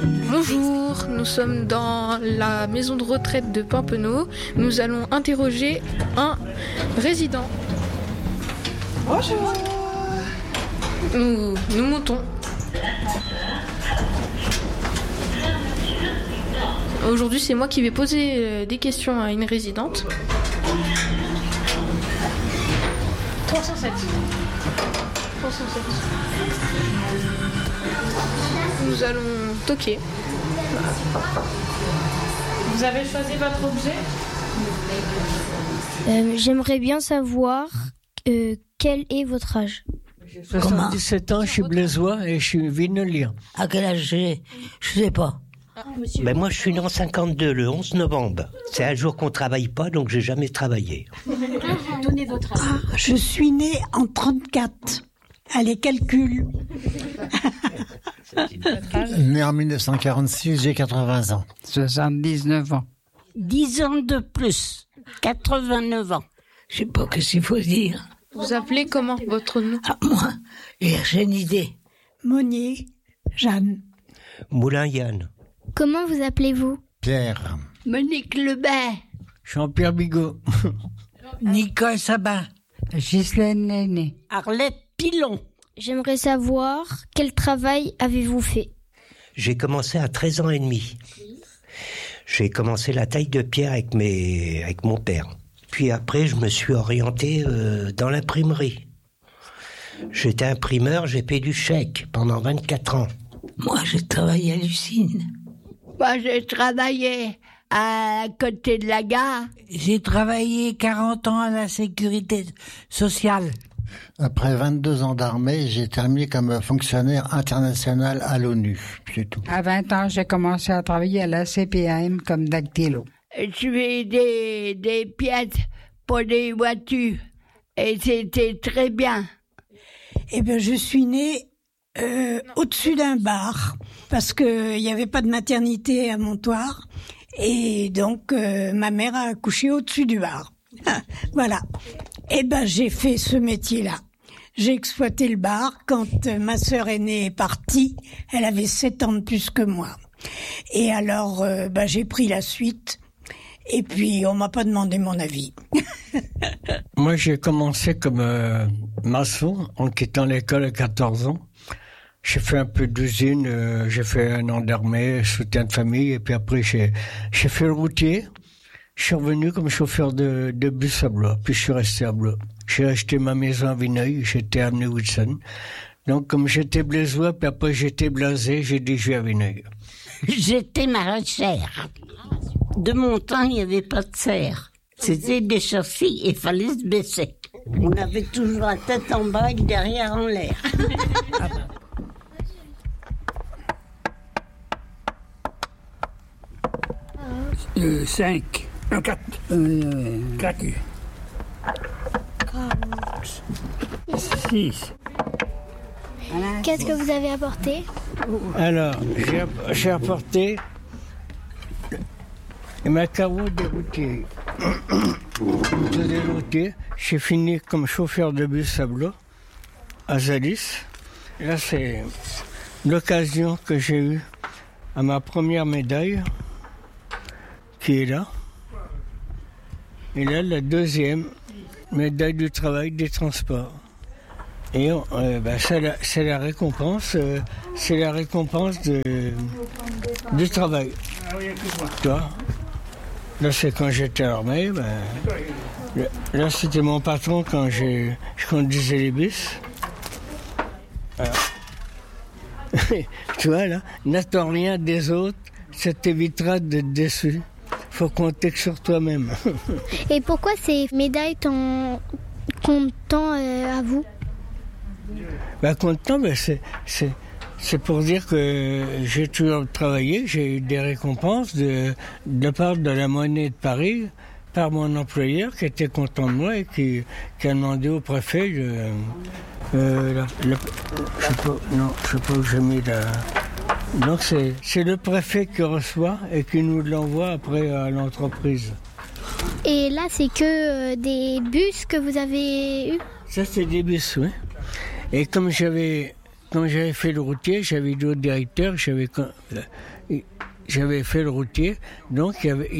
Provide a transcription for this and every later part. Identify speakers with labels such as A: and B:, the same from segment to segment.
A: Bonjour, nous sommes dans la maison de retraite de Pampenoz. Nous allons interroger un résident.
B: Bonjour.
A: Nous montons. Aujourd'hui, c'est moi qui vais poser des questions à une résidente. 307. Nous allons toquer.
B: Vous avez choisi votre objet ?
C: J'aimerais bien savoir quel est votre âge.
D: J'ai 77 ans, je suis blésois et je suis vinolien.
E: À quel âge j'ai ? Je sais pas.
F: Ben moi, je suis né en 52, le 11 novembre. C'est un jour qu'on travaille pas, donc j'ai jamais travaillé.
B: Donnez votre âge.
G: Je suis née en 34. Allez, calcul.
H: Né en 1946, j'ai 80 ans.
I: 79 ans.
E: 10 ans de plus. 89 ans. Je sais pas qu'est-ce qu'il faut dire.
A: Vous appelez comment votre nom ?
E: Moi, j'ai une idée.
G: Monnier, Jeanne.
F: Moulin Yann.
C: Comment vous appelez-vous ?
H: Pierre.
E: Monique Lebet.
D: Jean-Pierre Bigot.
E: Nicole Sabin.
I: Ghislaine Néné.
E: Arlette Pilon.
C: J'aimerais savoir quel travail avez-vous fait ?
F: J'ai commencé à 13 ans et demi. J'ai commencé la taille de pierre avec mon père. Puis après, je me suis orienté dans l'imprimerie. J'étais imprimeur, j'ai payé du chèque pendant 24 ans.
E: Moi, j'ai travaillé à l'usine. Moi, j'ai travaillé à côté de la gare. J'ai travaillé 40 ans à la sécurité sociale.
H: Après 22 ans d'armée, j'ai terminé comme fonctionnaire international à l'ONU, c'est tout.
I: À 20 ans, j'ai commencé à travailler à la CPAM comme dactylo.
E: Je fais des pièces pour des voitures et c'était très bien.
G: Eh bien, je suis née au-dessus d'un bar parce qu'il n'y avait pas de maternité à Montoire et donc ma mère a accouché au-dessus du bar. Voilà. Eh ben, j'ai fait ce métier-là. J'ai exploité le bar. Quand ma sœur aînée est partie, elle avait 7 ans de plus que moi. Et alors, j'ai pris la suite. Et puis, on m'a pas demandé mon avis.
D: Moi, j'ai commencé comme maçon en quittant l'école à 14 ans. J'ai fait un peu d'usine, j'ai fait un an d'armée, soutien de famille, et puis après, j'ai fait le routier. Je suis revenu comme chauffeur de bus à Blois, puis je suis resté à Blois. J'ai acheté ma maison à Vineuil, j'étais à New-Wilson. Donc, comme j'étais blésois, puis après j'étais blasé, j'ai dit je vais à Vineuil.
E: J'étais maraîchère. De mon temps, il n'y avait pas de serre. C'était des chaussées et il fallait se baisser. On avait toujours la tête en bas et derrière en l'air.
J: 5. 4. 4. 6.
C: Qu'est-ce que vous avez apporté ?
D: Alors, j'ai apporté ma carreau de routier. J'ai fini comme chauffeur de bus à Blois, à Zalis. Là, c'est l'occasion que j'ai eue à ma première médaille, qui est là. Et là, la deuxième médaille du travail des transports. Et c'est la récompense, du travail. Toi, là, c'est quand j'étais à l'armée. Là, c'était mon patron quand je conduisais les bus. Tu vois, là, n'attends rien des autres, ça t'évitera d'être déçu. Faut compter que sur toi-même.
C: Et pourquoi ces médailles comptent tant à vous ?
D: Content, c'est pour dire que j'ai toujours travaillé, j'ai eu des récompenses de part de la Monnaie de Paris, par mon employeur qui était content de moi et qui a demandé au préfet, je sais pas où j'ai mis la... Donc c'est le préfet qui reçoit et qui nous l'envoie après à l'entreprise.
C: Et là, c'est que des bus que vous avez eus ?
D: Ça, c'est des bus, oui. Et comme j'avais quand j'avais fait le routier, j'avais dit au directeur, j'avais fait le routier, donc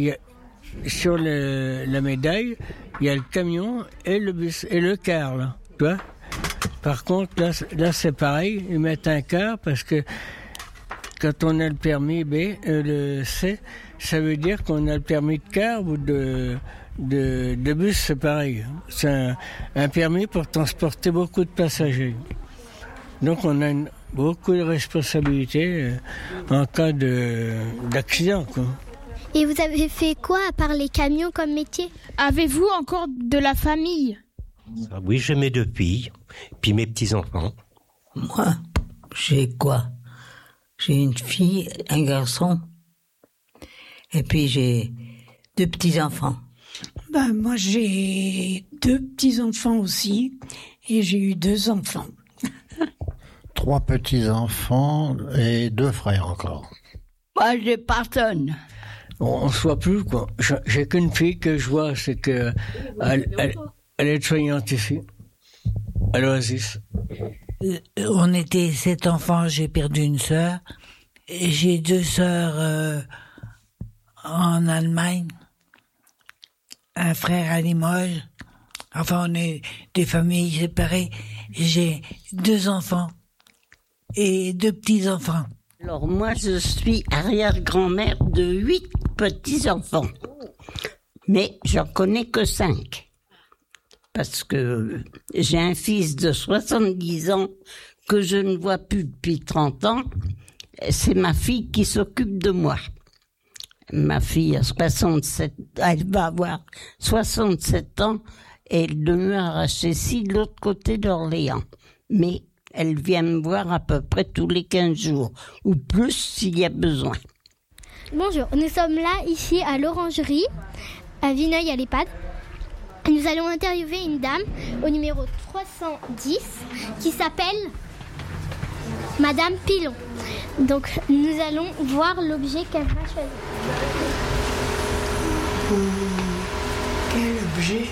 D: sur la médaille, il y a le camion et le bus et le car, là, tu vois. Par contre, là c'est pareil, ils mettent un car parce que quand on a le permis B, le C, ça veut dire qu'on a le permis de car ou de bus, c'est pareil. C'est un permis pour transporter beaucoup de passagers. Donc on a beaucoup de responsabilités en cas d'accident, quoi.
C: Et vous avez fait quoi à part les camions comme métier?
A: Avez-vous encore de la famille?
F: Ah oui, j'ai mes 2 filles, puis mes petits-enfants.
J: Moi, j'ai quoi? J'ai une fille, un garçon, et puis j'ai 2 petits-enfants.
G: Moi, j'ai 2 petits-enfants aussi, et j'ai eu 2 enfants.
H: 3 petits-enfants et 2 frères encore.
J: Moi, j'ai personne.
D: On se voit plus, quoi. J'ai qu'une fille que je vois, c'est que elle est soignante ici, à l'Oasis.
J: On était 7 enfants, j'ai perdu une sœur. Et j'ai 2 sœurs en Allemagne, un frère à Limoges. Enfin, on est des familles séparées. J'ai 2 enfants et 2 petits-enfants.
E: Alors moi, je suis arrière-grand-mère de 8 petits-enfants. Mais j'en connais que 5. Parce que j'ai un fils de 70 ans que je ne vois plus depuis 30 ans. C'est ma fille qui s'occupe de moi. Ma fille a 67, elle va avoir 67 ans et elle demeure à Chessy, de l'autre côté d'Orléans. Mais elle vient me voir à peu près tous les 15 jours, ou plus s'il y a besoin.
C: Bonjour, nous sommes là, ici, à l'Orangerie, à Vineuil, à l'EHPAD. Nous allons interviewer une dame au numéro 310 qui s'appelle Madame Pilon. Donc, nous allons voir l'objet qu'elle va choisir.
G: Quel objet?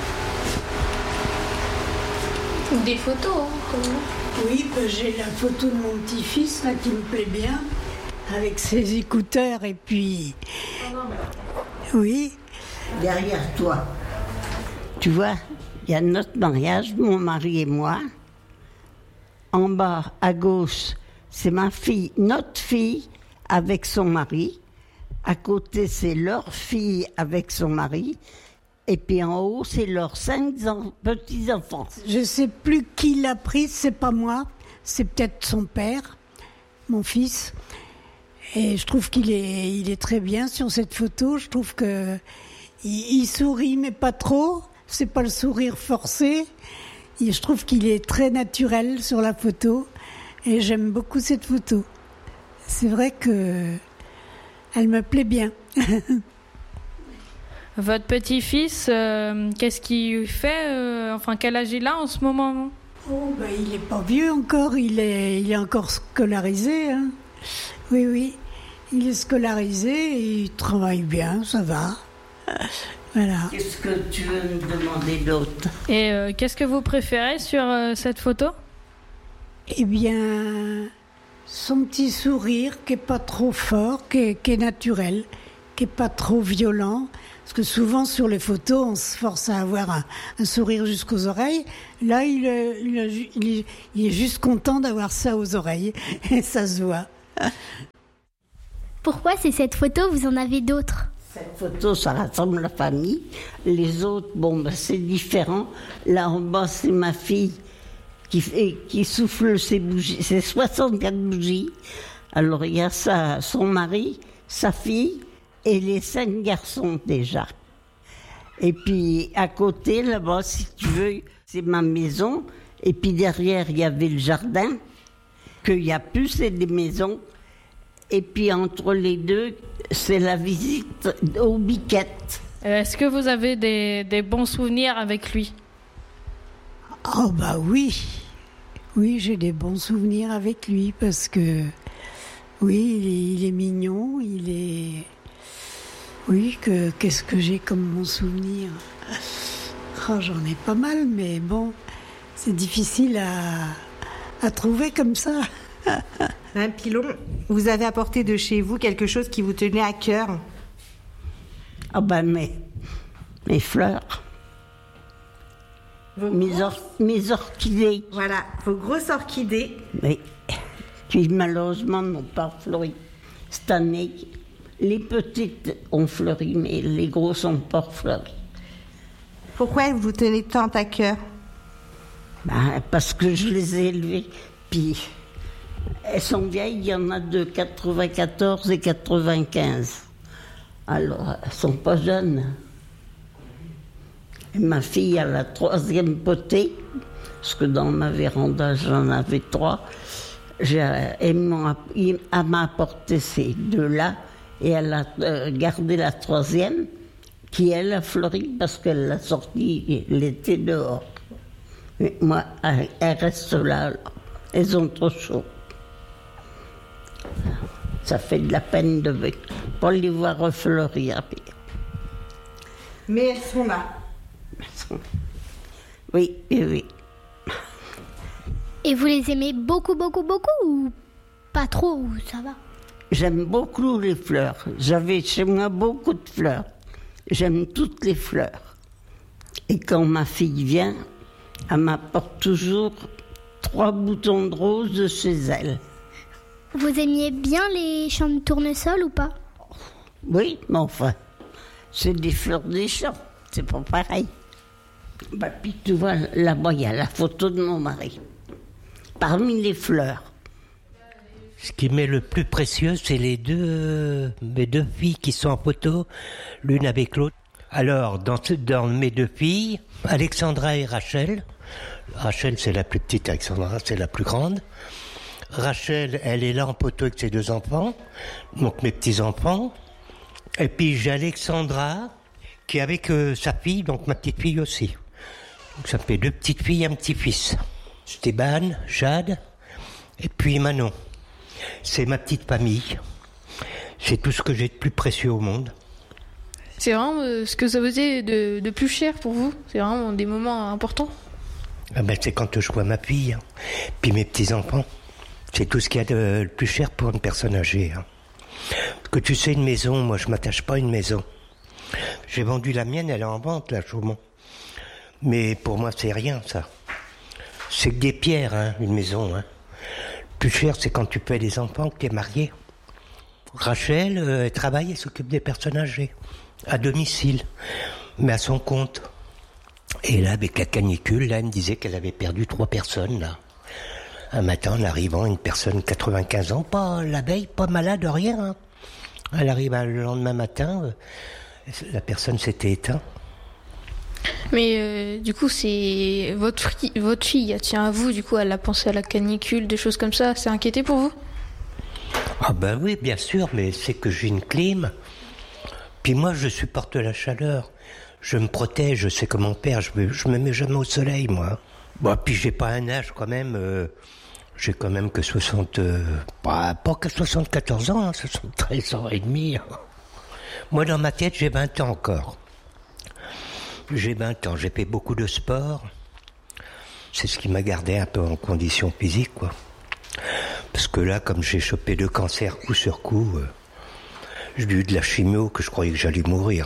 A: Des photos, comment?
G: Oui, j'ai la photo de mon petit-fils, là, qui me plaît bien, avec ses écouteurs, et puis... Oui.
E: Derrière toi. Tu vois, il y a notre mariage, mon mari et moi. En bas, à gauche, c'est ma fille, notre fille, avec son mari. À côté, c'est leur fille avec son mari. Et puis en haut, c'est leurs 5 petits-enfants.
G: Je ne sais plus qui l'a prise, c'est pas moi. C'est peut-être son père, mon fils. Et je trouve qu'il est très bien sur cette photo. Je trouve que il sourit, mais pas trop. C'est pas le sourire forcé. Et je trouve qu'il est très naturel sur la photo. Et j'aime beaucoup cette photo. C'est vrai que elle me plaît bien.
A: Votre petit-fils, qu'est-ce qu'il fait enfin, quel âge il a en ce moment?
G: Il n'est pas vieux encore, il est encore scolarisé. Hein. Oui, il est scolarisé et il travaille bien, ça va. Voilà.
E: Qu'est-ce que tu veux me demander d'autre?
A: Et qu'est-ce que vous préférez sur cette photo?
G: Eh bien, son petit sourire qui n'est pas trop fort, qui est naturel, qui n'est pas trop violent. Parce que souvent sur les photos, on se force à avoir un sourire jusqu'aux oreilles. Là, il est juste content d'avoir ça aux oreilles. Et ça se voit.
C: Pourquoi c'est cette photo? Vous en avez d'autres?
E: Cette photo, ça rassemble la famille. Les autres, c'est différent. Là en bas, c'est ma fille qui souffle ses bougies. C'est 64 bougies. Alors il y a son mari, sa fille et les 5 garçons déjà. Et puis à côté, là-bas, si tu veux, c'est ma maison. Et puis derrière, il y avait le jardin. Qu'il n'y a plus, c'est des maisons. Et puis entre les deux, c'est la visite aux biquettes.
A: Est-ce que vous avez des bons souvenirs avec lui?
G: Oh oui. Oui, j'ai des bons souvenirs avec lui parce que, oui, il est mignon, Oui, qu'est-ce que j'ai comme bon souvenir? J'en ai pas mal, mais bon, c'est difficile à trouver comme ça.
K: Un pilon, vous avez apporté de chez vous quelque chose qui vous tenait à cœur?
E: Ah ben mes fleurs. Mes orchidées.
K: Voilà, vos grosses orchidées.
E: Oui. Qui malheureusement n'ont pas fleuri cette année. Les petites ont fleuri, mais les grosses n'ont pas fleuri.
K: Pourquoi elles vous tenaient tant à cœur?
E: Ben, parce que je les ai élevées. Puis, elles sont vieilles, il y en a de 94 et 95. Alors, elles ne sont pas jeunes. Et ma fille a la 3e potée, parce que dans ma véranda, j'en avais 3. Elle m'a apporté ces 2-là, et elle a gardé la 3e, qui elle a fleuri parce qu'elle l'a sortie l'été dehors. Mais moi, elles restent là, elles ont trop chaud. Ça fait de la peine de ne pas les voir refleurir.
K: Mais elles sont là.
E: Oui, oui, oui.
C: Et vous les aimez beaucoup, beaucoup, beaucoup ou pas trop, ou ça va?
E: J'aime beaucoup les fleurs. J'avais chez moi beaucoup de fleurs. J'aime toutes les fleurs. Et quand ma fille vient, elle m'apporte toujours 3 boutons de rose de chez elle.
C: Vous aimiez bien les champs de tournesol ou pas?
E: Oui, mais enfin, c'est des fleurs des champs. C'est pas pareil. Bah, puis tu vois, là-bas, il y a la photo de mon mari. Parmi les fleurs.
F: Ce qui m'est le plus précieux, c'est mes 2 filles qui sont en photo, l'une avec l'autre. Alors, dans mes 2 filles, Alexandra et Rachel. Rachel, c'est la plus petite, Alexandra, c'est la plus grande. Rachel, elle est là en photo avec ses 2 enfants, donc mes petits-enfants. Et puis j'ai Alexandra, qui est avec sa fille, donc ma petite fille aussi. Donc ça me fait 2 petites filles et un petit-fils. Stéban, Jade, et puis Manon. C'est ma petite famille. C'est tout ce que j'ai de plus précieux au monde.
A: C'est vraiment ce que ça faisait de plus cher pour vous? C'est vraiment des moments importants?
F: Ah ben, c'est quand je vois ma fille, puis mes petits-enfants. C'est tout ce qu'il y a de plus cher pour une personne âgée. Parce que tu sais, une maison, moi je m'attache pas à une maison. J'ai vendu la mienne, elle est en vente là, Chaumont. Mais pour moi, c'est rien, ça. C'est que des pierres, une maison. Le plus cher, c'est quand tu payes les enfants, que tu es marié. Rachel, elle travaille, elle s'occupe des personnes âgées, à domicile, mais à son compte. Et là, avec la canicule, là, elle me disait qu'elle avait perdu 3 personnes, là. Un matin, en arrivant, une personne 95 ans, pas la veille, pas malade, rien. Elle arrive le lendemain matin, la personne s'était éteinte.
A: Mais du coup, c'est votre fille, elle tient à vous, du coup, elle a pensé à la canicule, des choses comme ça. C'est inquiété pour vous?
F: Ah ben oui, bien sûr, mais c'est que j'ai une clim. Puis moi, je supporte la chaleur. Je me protège, je sais comment faire. Je me mets jamais au soleil, moi. Bon, puis j'ai pas un âge quand même. J'ai quand même que pas que 74 ans, 73 ans et demi. Moi, dans ma tête, j'ai 20 ans encore. J'ai 20 ans, j'ai fait beaucoup de sport. C'est ce qui m'a gardé un peu en condition physique, quoi. Parce que là, comme j'ai chopé 2 cancers coup sur coup, j'ai eu de la chimio que je croyais que j'allais mourir.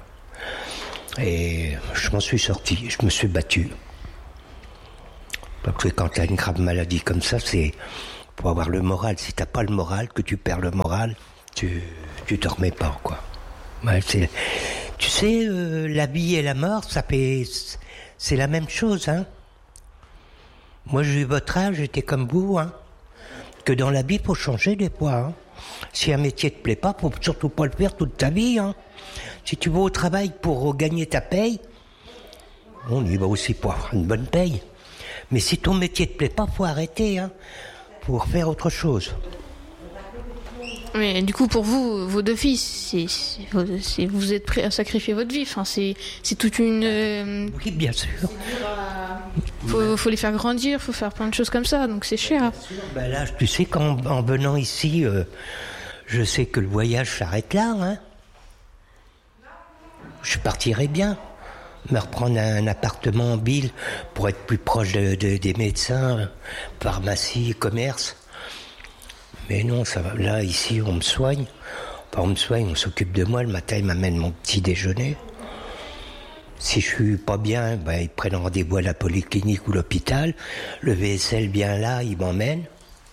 F: Et je m'en suis sorti, je me suis battu. Parce que quand tu as une grave maladie comme ça, c'est pour avoir le moral. Si t'as pas le moral, que tu perds le moral, tu te remets pas, quoi. Ouais, tu sais, la vie et la mort, c'est la même chose, Moi, j'ai eu votre âge, j'étais comme vous, Que dans la vie, faut changer des fois, Si un métier te plaît pas, faut surtout pas le faire toute ta vie, Si tu vas au travail pour gagner ta paye, on y va aussi pour avoir une bonne paye. Mais si ton métier te plaît pas, faut arrêter, pour faire autre chose.
A: Mais du coup, pour vous, vos 2 filles, vous êtes prêts à sacrifier votre vie. Enfin, c'est toute une.
F: Oui, bien sûr.
A: Faut les faire grandir, faut faire plein de choses comme ça, donc c'est cher.
F: Ben là, tu sais qu'en venant ici, je sais que le voyage s'arrête là, Je partirai bien. me reprendre un appartement en ville pour être plus proche des médecins, pharmacie, commerce. Mais non, ça va. Là, ici, on me soigne. On me soigne, on s'occupe de moi. Le matin, ils m'amènent mon petit déjeuner. Si je suis pas bien, ils prennent rendez-vous à la polyclinique ou l'hôpital. Le VSL bien là, ils m'emmènent.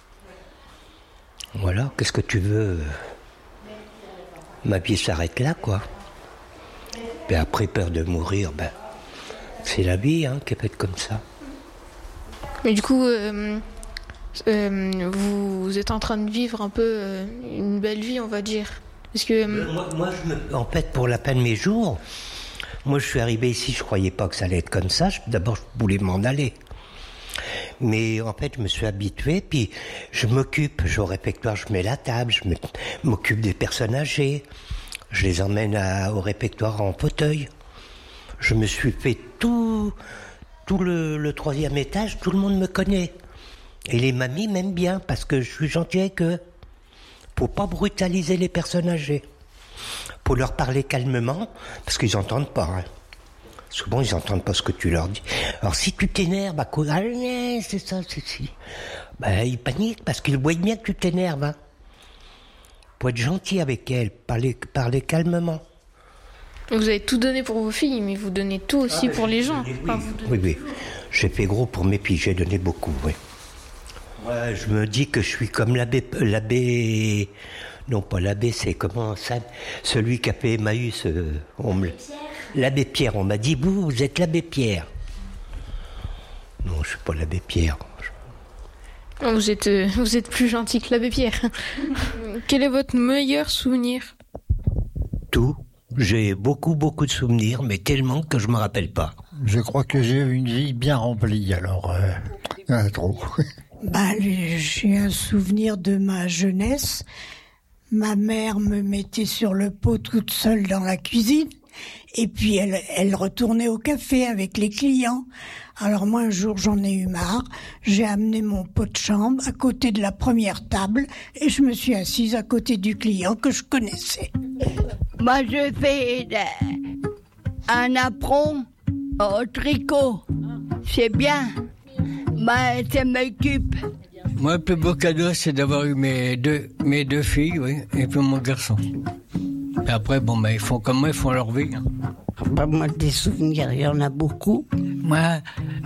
F: Voilà, qu'est-ce que tu veux? Ma vie s'arrête là, quoi. Et après, peur de mourir, c'est la vie qui est faite comme ça.
A: Mais du coup, vous êtes en train de vivre un peu une belle vie, on va dire. Parce que
F: moi, en fait, pour la fin de mes jours, moi, je suis arrivé ici, je croyais pas que ça allait être comme ça. D'abord, je voulais m'en aller. Mais en fait, je me suis habitué, puis je m'occupe. Au réfectoire, je mets la table, je m'occupe des personnes âgées. Je les emmène au réfectoire en fauteuil. Je me suis fait tout le 3e étage, tout le monde me connaît. Et les mamies m'aiment bien, parce que je suis gentil avec eux. Faut pas brutaliser les personnes âgées. Faut leur parler calmement, parce qu'ils n'entendent pas. Souvent, ils n'entendent pas ce que tu leur dis. Alors, si tu t'énerves, c'est ça, c'est ci. Ils paniquent, parce qu'ils voient bien que tu t'énerves. Faut être gentil avec elles, parler calmement.
A: Vous avez tout donné pour vos filles, mais vous donnez tout aussi pour les gens.
F: Oui. J'ai fait gros pour mes filles, j'ai donné beaucoup, oui. Ouais, je me dis que je suis comme l'abbé... Non, pas l'abbé, c'est comment ça? Celui qui a fait Emmaüs, l'abbé Pierre, on m'a dit, vous êtes l'abbé Pierre. Non, je suis pas l'abbé Pierre.
A: Vous êtes plus gentil que l'abbé Pierre. Quel est votre meilleur souvenir?
F: Tout. J'ai beaucoup de souvenirs, mais tellement que je me rappelle pas.
H: Je crois que j'ai eu une vie bien remplie, alors trop.
G: J'ai un souvenir de ma jeunesse. Ma mère me mettait sur le pot toute seule dans la cuisine. Et puis elle retournait au café avec les clients. Alors moi un jour j'en ai eu marre, j'ai amené mon pot de chambre à côté de la première table et je me suis assise à côté du client que je connaissais.
L: Moi je fais un apron au tricot, c'est bien, ça m'occupe.
D: Moi, le plus beau cadeau, c'est d'avoir eu mes deux filles, oui, et puis mon garçon. Et après, ils font comme moi, ils font leur vie.
E: Moi, des souvenirs, il y en a beaucoup.
J: Moi,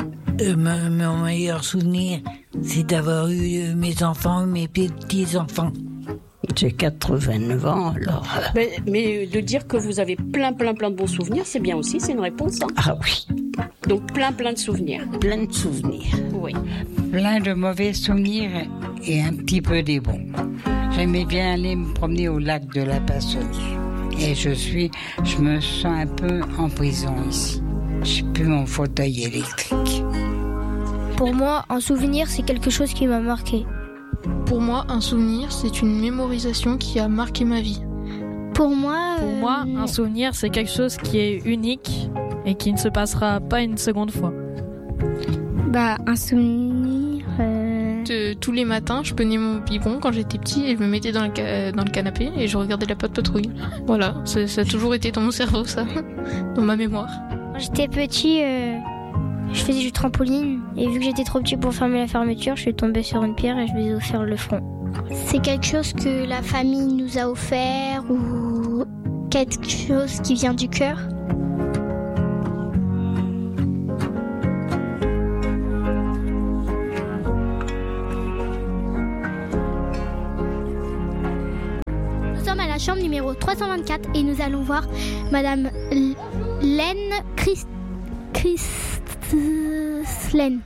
J: mon meilleur souvenir, c'est d'avoir eu mes enfants, mes petits-enfants.
E: J'ai 89 ans, alors...
M: Mais de dire que vous avez plein de bons souvenirs, c'est bien aussi, c'est une réponse.
E: Ah oui.
M: Donc plein de souvenirs.
E: Plein de souvenirs.
M: Oui.
I: Plein de mauvais souvenirs et un petit peu des bons. J'aimais bien aller me promener au lac de la Passonnière. Et je me sens un peu en prison ici. J'ai plus mon fauteuil électrique.
C: Pour moi, un souvenir, c'est quelque chose qui m'a marqué.
A: Pour moi, un souvenir, c'est une mémorisation qui a marqué ma vie.
C: Pour moi,
N: un souvenir, c'est quelque chose qui est unique et qui ne se passera pas une seconde fois.
C: Un souvenir...
A: Tous les matins, je prenais mon biberon quand j'étais petit et je me mettais dans le canapé et je regardais la patrouille. Voilà, ça a toujours été dans mon cerveau, ça, dans ma mémoire.
C: Quand j'étais petit, je faisais du trampoline et vu que j'étais trop petit pour fermer la fermeture, je suis tombée sur une pierre et je me suis offert le front. C'est quelque chose que la famille nous a offert ou quelque chose qui vient du cœur. Nous sommes à la chambre numéro 324 et nous allons voir Madame Laine Christlaine.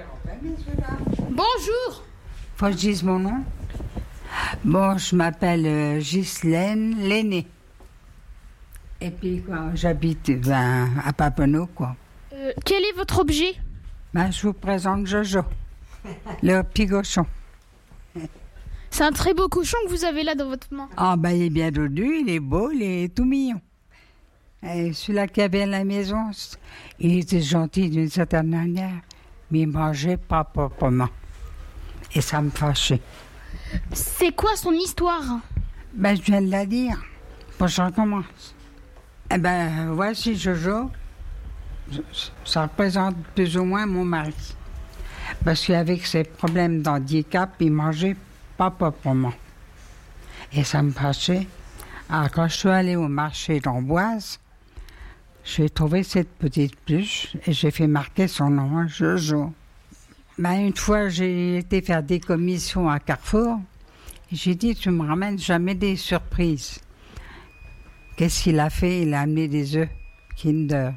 I: Bonjour. Faut que je dise mon nom? Bon, je m'appelle Ghislaine Lenné. Et puis, j'habite à Papineau, quoi.
C: Quel est votre objet?
I: Je vous présente Jojo, le petit cochon.
C: C'est un très beau cochon que vous avez là dans votre main.
I: Il est bien dodu, il est beau, il est tout mignon. Et celui-là qui avait à la maison, il était gentil d'une certaine manière, mais il mangeait pas proprement. Et ça me fâchait.
C: C'est quoi son histoire?
I: Je viens de la dire. Bon, je recommence. Voici Jojo. ça représente plus ou moins mon mari. Parce qu'avec ses problèmes d'handicap, il mangeait pas proprement. Et ça me fâchait. Alors quand je suis allée au marché d'Amboise, j'ai trouvé cette petite pluche et j'ai fait marquer son nom, Jojo. Une fois, j'ai été faire des commissions à Carrefour. Et j'ai dit, tu me ramènes jamais des surprises. Qu'est-ce qu'il a fait? Il a amené des œufs Kinder.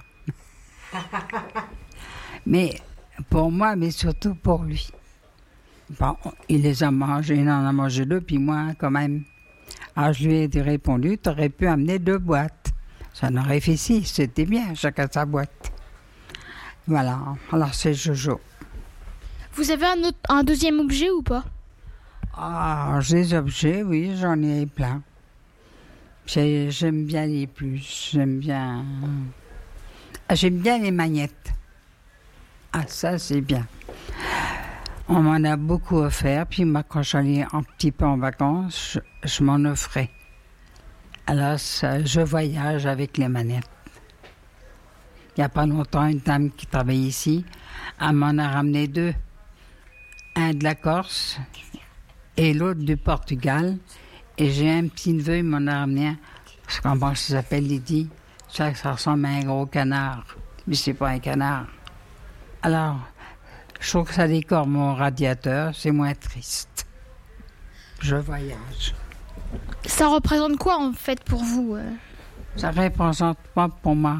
I: Mais pour moi, mais surtout pour lui. Bon, il les a mangés, il en a mangé 2, puis moi quand même. Alors je lui ai répondu, tu aurais pu amener 2 boîtes. Ça en aurait fait 6, c'était bien, chacun sa boîte. Voilà, alors c'est Jojo.
C: Vous avez un deuxième objet ou pas?
I: Ah, des objets, oui, j'en ai plein. J'aime bien les pluches, j'aime bien les magnettes. Ah, ça, c'est bien. On m'en a beaucoup offert, puis moi, quand j'allais un petit peu en vacances, je m'en offrais. Alors, je voyage avec les manettes. Il n'y a pas longtemps, une dame qui travaille ici, elle m'en a ramené 2. Un de la Corse et l'autre du Portugal. Et j'ai un petit neveu, il m'en a ramené un. Comment ça s'appelle, Lydie? Ça ressemble à un gros canard. Mais c'est pas un canard. Alors, je trouve que ça décore mon radiateur, c'est moins triste. Je voyage.
C: Ça représente quoi, en fait, pour vous?
I: Ça représente pas pour moi.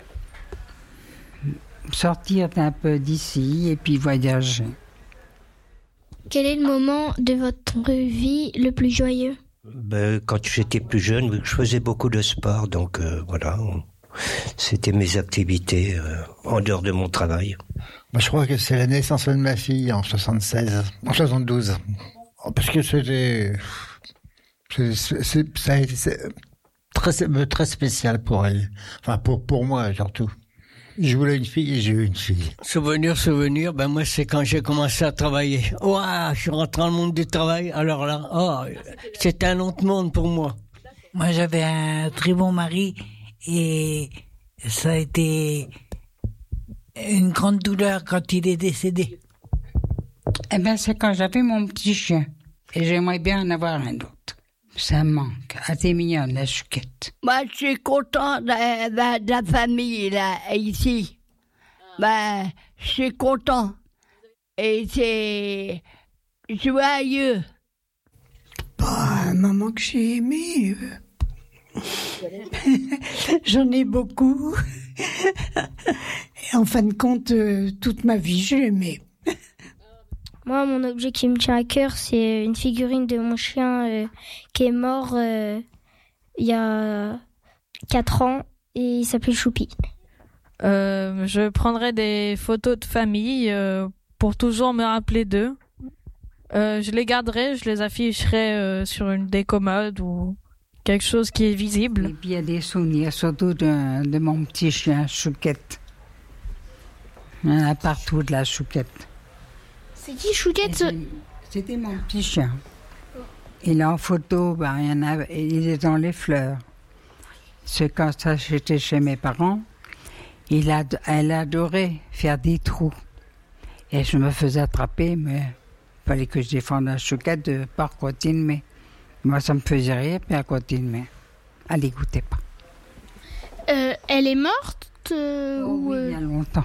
I: Sortir un peu d'ici et puis voyager.
C: Quel est le moment de votre vie le plus joyeux?
F: Quand j'étais plus jeune, vu que je faisais beaucoup de sport, donc voilà, c'était mes activités en dehors de mon travail.
H: Je crois que c'est la naissance de ma fille en 72. Parce que ça a été très spécial pour elle. Enfin, pour moi, surtout. Je voulais une fille et j'ai eu une fille.
D: Souvenir, moi, c'est quand j'ai commencé à travailler. Ouah, je suis rentré dans le monde du travail. Alors là, c'était un autre monde pour moi.
J: Moi, j'avais un très bon mari et ça a été une grande douleur quand il est décédé.
I: C'est quand j'avais mon petit chien. Et j'aimerais bien en avoir un autre. Ça me manque. Ah, t'es mignonne, la chouquette.
L: Moi, je suis content de la famille, là, ici. Je suis content. Et c'est joyeux.
G: Un moment que j'ai aimé. J'en ai beaucoup. Et en fin de compte, toute ma vie, je l'aimais.
C: Moi, mon objet qui me tient à cœur, c'est une figurine de mon chien qui est mort il y a 4 ans et il s'appelle Choupi.
N: Je prendrai des photos de famille pour toujours me rappeler d'eux. Je les garderai, je les afficherai sur une décommode ou quelque chose qui est visible.
I: Et puis il y a des souvenirs, surtout de mon petit chien, Chouquette. Il y en a partout de la Chouquette.
C: C'est qui Chouquette?
I: C'était mon petit chien. Il est en photo, il est dans les fleurs. C'est quand ça, j'étais chez mes parents, elle adorait faire des trous. Et je me faisais attraper, mais il fallait que je défende la Chouquette de ne pas continuer. Moi, ça me faisait rire, puis elle continuait. Elle n'écoutait pas.
C: Elle est morte
I: oui, il y a longtemps.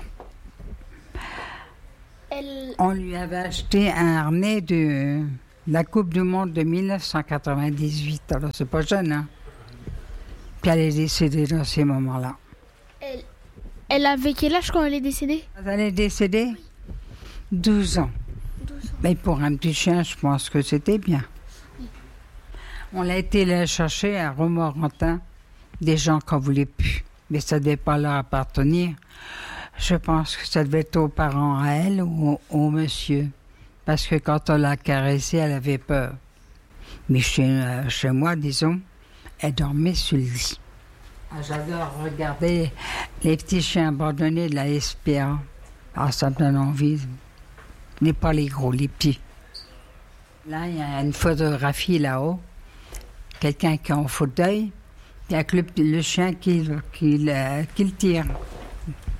I: On lui avait acheté un harnais de la Coupe du Monde de 1998. Alors, c'est pas jeune, hein? Puis elle est décédée dans ces moments-là.
C: Elle avait quel âge quand elle est décédée?
I: Elle est décédée? 12 ans. Mais pour un petit chien, je pense que c'était bien. On l'a été la chercher à Romorantin, des gens qu'on voulait plus. Mais ça ne devait pas leur appartenir. Je pense que ça devait être aux parents à elle ou au monsieur. Parce que quand on l'a caressée, elle avait peur. Mais chez moi, disons, elle dormait sur le lit. J'adore regarder les petits chiens abandonnés de la SPA. Ça me donne envie. Mais pas les gros, les petits. Là, il y a une photographie là-haut. Quelqu'un qui est en fauteuil, avec le chien qui le tire.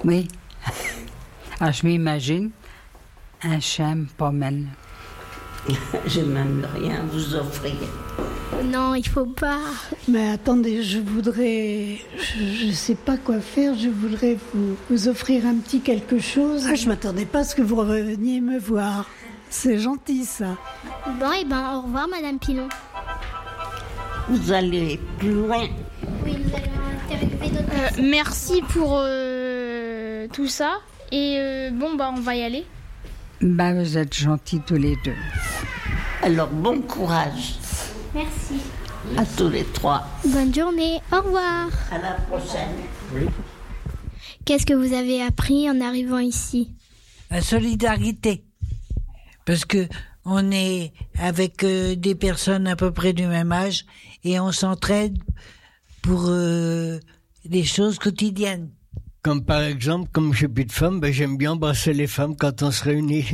I: Oui. Ah, je m'imagine un chien pas mal.
E: Je n'ai même rien à vous offrir.
C: Non, il faut pas.
G: Mais attendez, je sais pas quoi faire, je voudrais vous offrir un petit quelque chose. Ah, je m'attendais pas à ce que vous reveniez me voir. C'est gentil, ça.
C: Bon, et ben, au revoir, Madame Pilon.
E: Vous allez plus loin.
C: Oui, nous allons interviewer d'autres personnes.
O: Merci pour tout ça. Et bon, on va y aller.
I: Bah, vous êtes gentils tous les deux.
E: Alors, bon courage.
C: Merci.
E: À tous les trois.
C: Bonne journée. Au revoir.
E: À la prochaine.
H: Oui.
C: Qu'est-ce que vous avez appris en arrivant ici?
J: La solidarité. Parce que on est avec des personnes à peu près du même âge et on s'entraide pour des choses quotidiennes.
D: Comme par exemple, comme j'ai plus de femmes, j'aime bien embrasser les femmes quand on se réunit.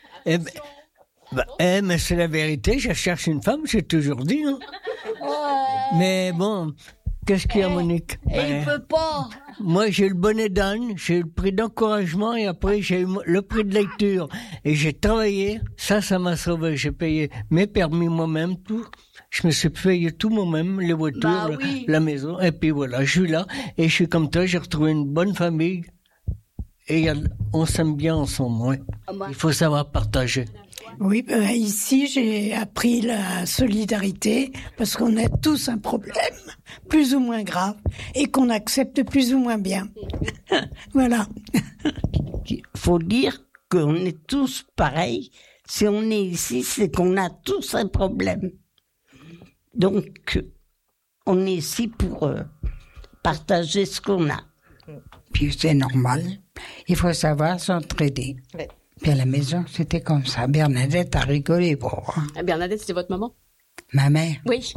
D: Mais c'est la vérité, je cherche une femme, j'ai toujours dit. Hein. Mais bon, qu'est-ce qu'il y a, Monique?
L: Il peut pas.
D: Moi, j'ai le bonnet d'âne, j'ai eu le prix d'encouragement et après, j'ai eu le prix de lecture. Et j'ai travaillé, ça m'a sauvé. J'ai payé mes permis moi-même, tout. Je me suis payé tout moi-même, les voitures, la maison. Et puis voilà, je suis là. Et je suis comme toi, j'ai retrouvé une bonne famille. Et on s'aime bien ensemble, ouais. Il faut savoir partager.
G: Oui, ici, j'ai appris la solidarité parce qu'on a tous un problème, plus ou moins grave, et qu'on accepte plus ou moins bien. Voilà.
E: Il faut dire qu'on est tous pareils. Si on est ici, c'est qu'on a tous un problème. Donc, on est ici pour partager ce qu'on a.
I: Puis c'est normal. Il faut savoir s'entraider.
M: Ouais.
I: Puis à la maison, c'était comme ça. Bernadette a rigolé, bon.
M: Bernadette, c'était votre maman?
I: Ma mère.
M: Oui.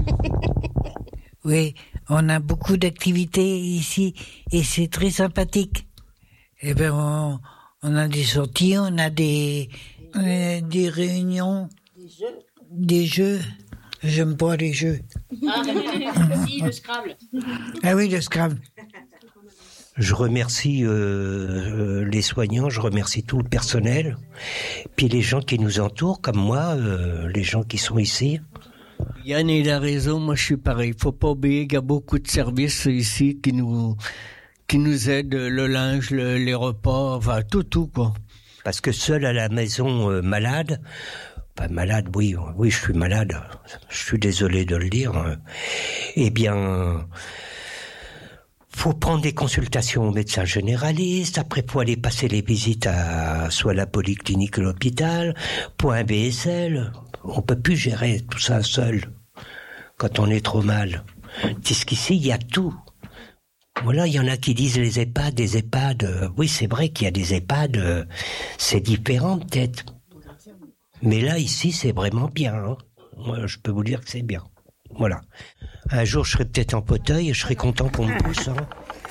J: Oui, on a beaucoup d'activités ici et c'est très sympathique. Eh ben, on a des sorties, on a des réunions, des jeux. J'aime pas les jeux.
M: Ah, si, le Scrabble.
J: Ah oui, le Scrabble.
F: Je remercie les soignants, je remercie tout le personnel, puis les gens qui nous entourent, comme moi, les gens qui sont ici.
D: Yann, il a raison, moi je suis pareil. Faut pas oublier qu'il y a beaucoup de services ici qui nous aident, le linge, les repas, enfin tout quoi.
F: Parce que seul à la maison malade, oui, je suis malade, je suis désolé de le dire, eh bien... faut prendre des consultations au médecin généraliste, après faut aller passer les visites à soit la polyclinique ou l'hôpital, point BSL. On peut plus gérer tout ça seul quand on est trop mal. Puisqu'ici, il y a tout. Voilà, il y en a qui disent les EHPAD, oui, c'est vrai qu'il y a des EHPAD, c'est différent peut-être. Mais là, ici, c'est vraiment bien. Hein. Moi, je peux vous dire que c'est bien. Voilà. Un jour, je serai peut-être en fauteuil et je serai content qu'on me pousse. Hein.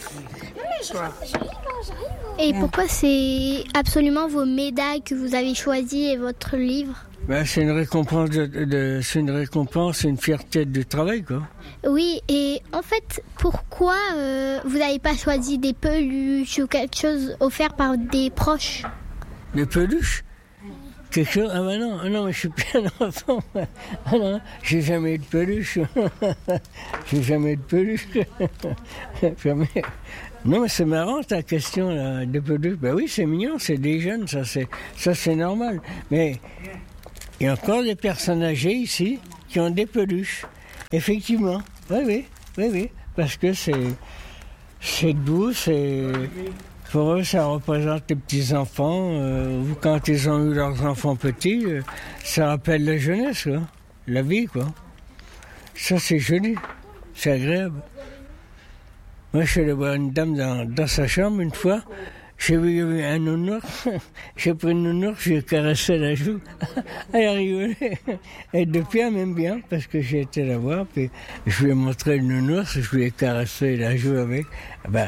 C: Et pourquoi c'est absolument vos médailles que vous avez choisies et votre livre?
D: C'est une récompense, c'est une récompense, une fierté du travail, quoi.
C: Oui, et en fait, pourquoi vous n'avez pas choisi des peluches ou quelque chose offert par des proches?
D: Des peluches? Quelque chose? Ah ben non, mais je suis plus un enfant. Ah non, j'ai jamais eu de peluche. J'ai jamais eu de peluche. Jamais. Non, mais c'est marrant ta question là, de peluche. Ben oui, c'est mignon, c'est des jeunes, ça c'est normal. Mais il y a encore des personnes âgées ici qui ont des peluches. Effectivement. Oui, parce que c'est doux, pour eux, ça représente les petits-enfants. Quand ils ont eu leurs enfants petits, ça rappelle la jeunesse, quoi. La vie, quoi. Ça, c'est joli. C'est agréable. Moi, je suis allé voir une dame dans sa chambre une fois. J'ai vu un nounours. J'ai pris une nounours, je lui ai caressé la joue. Elle a rigolé. Et depuis, elle m'aime bien parce que j'ai été la voir. Puis je lui ai montré le nounours, je lui ai caressé la joue avec.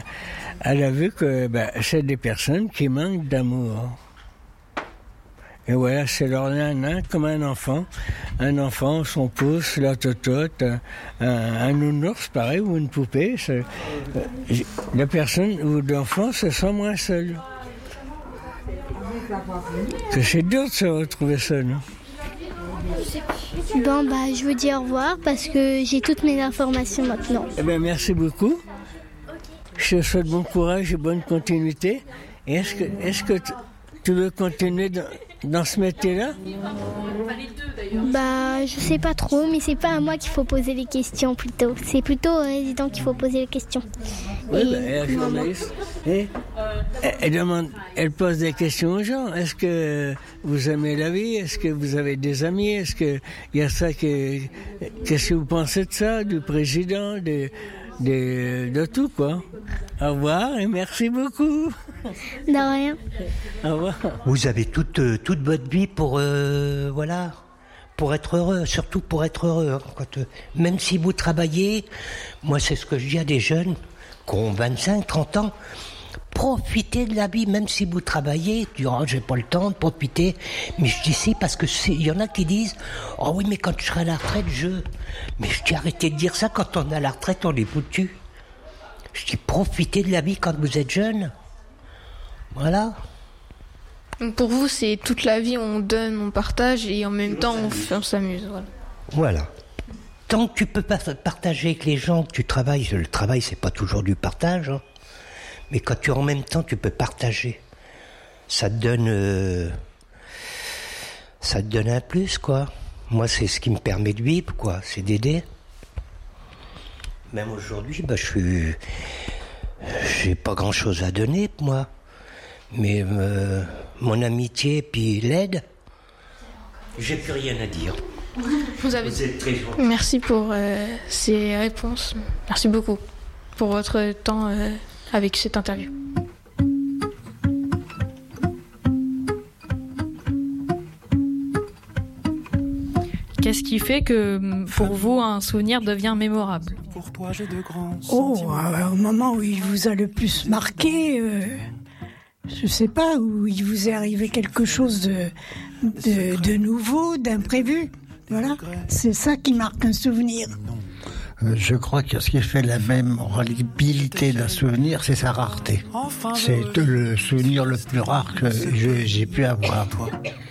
D: Elle a vu que c'est des personnes qui manquent d'amour. Et voilà, c'est leur nain comme un enfant. Un enfant, son pouce, la totote, un nounours, pareil, ou une poupée. La personne ou l'enfant se sent moins seul. Que c'est dur de se retrouver seul, non?
C: Bon, je vous dis au revoir parce que j'ai toutes mes informations maintenant.
D: Eh bien, merci beaucoup. Je te souhaite bon courage et bonne continuité. Et est-ce que tu veux continuer dans ce métier-là?
C: Je sais pas trop, mais c'est pas à moi qu'il faut poser les questions plutôt. C'est plutôt au résident qu'il faut poser les questions.
D: Oui, la journaliste. Elle pose des questions aux gens. Est-ce que vous aimez la vie? Est-ce que vous avez des amis? Est-ce qu'il y a ça qu'est-ce que vous pensez de ça, du président, de tout, quoi? Au revoir et merci beaucoup.
C: De rien.
D: Au revoir.
F: Vous avez toute votre vie pour être heureux, surtout pour être heureux. Hein, même si vous travaillez, moi c'est ce que je dis à des jeunes qui ont 25, 30 ans, profitez de la vie, même si vous travaillez, tu dis, j'ai pas le temps de profiter, mais je dis si, parce que il y en a qui disent, oh oui, mais quand je serai à la retraite, mais je dis, arrêtez de dire ça, quand on est à la retraite, on est foutu. Je dis, profitez de la vie quand vous êtes jeune. Voilà.
A: Donc pour vous, c'est toute la vie, on donne, on partage et en même temps, on s'amuse.
F: Voilà. Tant que tu peux pas partager avec les gens que tu travailles, le travail, c'est pas toujours du partage, hein, mais quand en même temps, tu peux partager, ça te donne un plus, quoi. Moi, c'est ce qui me permet de vivre, quoi. C'est d'aider. Même aujourd'hui, j'ai pas grand-chose à donner, moi. Mais mon amitié puis l'aide, j'ai plus rien à dire.
A: Vous êtes très gentil. Merci pour ces réponses. Merci beaucoup pour votre temps avec cette interview.
N: Qu'est-ce qui fait que, pour vous, un souvenir devient mémorable?
G: Au moment où il vous a le plus marqué, je sais pas, où il vous est arrivé quelque chose de nouveau, d'imprévu. Voilà, c'est ça qui marque un souvenir.
H: Je crois que ce qui fait la mémorabilité d'un souvenir, c'est sa rareté. C'est le souvenir le plus rare que j'ai pu avoir.